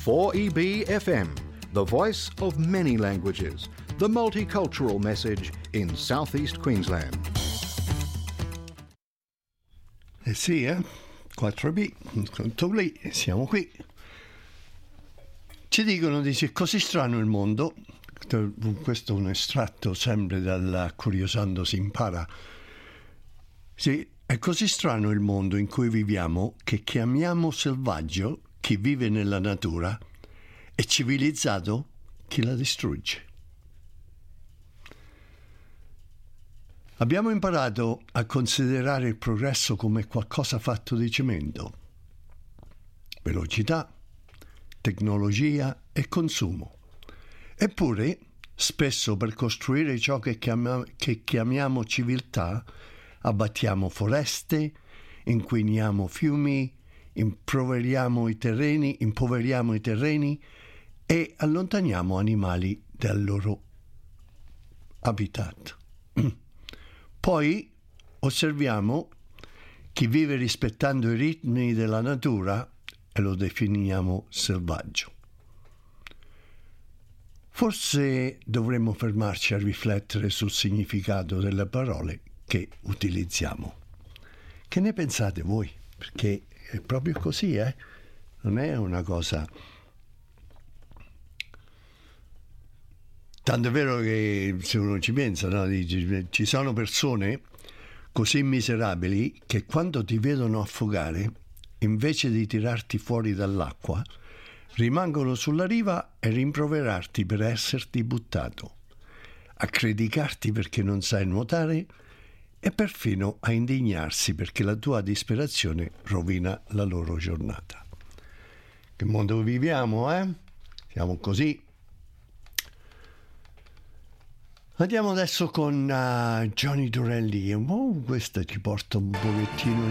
4EB FM, the voice of many languages, the multicultural message in Southeast Queensland. Sì, 4B, tutto lì, siamo qui. Ci dicono, dice, così strano il mondo. Questo è un estratto sempre dalla Curiosando si impara. Sì, è così strano il mondo in cui viviamo che chiamiamo selvaggio chi vive nella natura e civilizzato chi la distrugge. Abbiamo imparato a considerare il progresso come qualcosa fatto di cemento, velocità, tecnologia e consumo. Eppure, spesso per costruire ciò che chiamiamo civiltà, abbattiamo foreste, inquiniamo fiumi, impoveriamo i terreni e allontaniamo animali dal loro habitat. Poi osserviamo chi vive rispettando i ritmi della natura e lo definiamo selvaggio. Forse dovremmo fermarci a riflettere sul significato delle parole che utilizziamo. Che ne pensate voi? Perché è proprio così, non è una cosa. Tanto è vero che se uno ci pensa, no? Ci sono persone così miserabili che quando ti vedono affogare, invece di tirarti fuori dall'acqua, rimangono sulla riva e rimproverarti per esserti buttato, a criticarti perché non sai nuotare e perfino a indignarsi perché la tua disperazione rovina la loro giornata. Che mondo viviamo, Siamo così. Andiamo adesso con Johnny Dorelli. Questa ci porta un pochettino